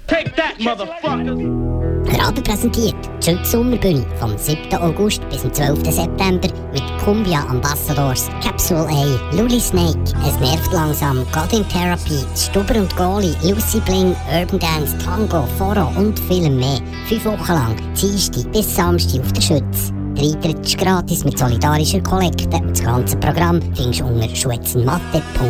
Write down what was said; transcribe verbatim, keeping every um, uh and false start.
Take that, motherfuckers! Radio präsentiert die Schütz-Sommerbühne vom siebten August bis zum zwölften September mit Cumbia Ambassadors, Capsule A, Luli Snake, Es nervt langsam, God in Therapy, Stubber und Goli, Lucy Bling, Urban Dance, Tango, Foro und viel mehr. Fünf Wochen lang, Dienstag bis Samstag auf der Schütz. Der Eintritt ist gratis mit solidarischer Kollekte und das ganze Programm findest du unter schwetzenmatte punkt com.